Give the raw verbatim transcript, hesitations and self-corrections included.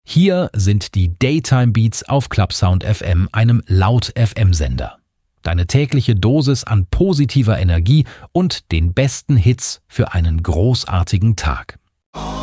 Hier sind die Daytime Beats auf Clubsound F M, einem Laut-F M-Sender. Deine tägliche Dosis an positiver Energie und den besten Hits für einen großartigen Tag.